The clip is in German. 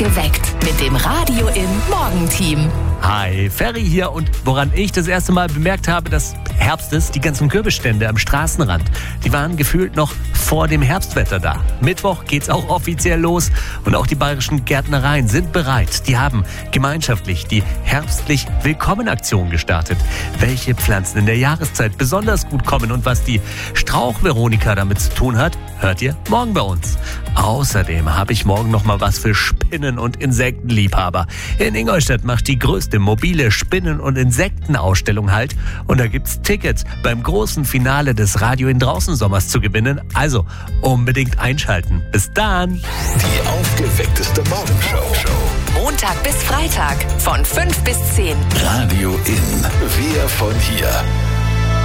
Geweckt mit dem Radio im Morgenteam. Hi, Ferry hier, und woran ich das erste Mal bemerkt habe, dass Herbst ist, die ganzen Kürbisstände am Straßenrand, die waren gefühlt noch vor dem Herbstwetter da. Mittwoch geht's auch offiziell los und auch die bayerischen Gärtnereien sind bereit. Die haben gemeinschaftlich die herbstlich Willkommen-Aktion gestartet. Welche Pflanzen in der Jahreszeit besonders gut kommen und was die Strauch-Veronika damit zu tun hat, hört ihr morgen bei uns. Außerdem habe ich morgen noch mal was für Spinnen- und Insektenliebhaber. In Ingolstadt macht die größte mobile Spinnen- und Insektenausstellung Halt und da gibt's Tickets beim großen Finale des Radio in Draußen-Sommers zu gewinnen. Also unbedingt einschalten. Bis dann! Die aufgeweckteste Morgenshow. Montag bis Freitag von 5 bis 10. Radio in. Wir von hier.